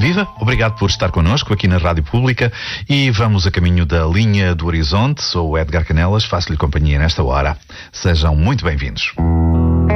Viva, obrigado por estar connosco aqui na Rádio Pública e vamos a caminho da linha do Horizonte. Sou o Edgar Canelas, faço-lhe companhia nesta hora. Sejam muito bem-vindos.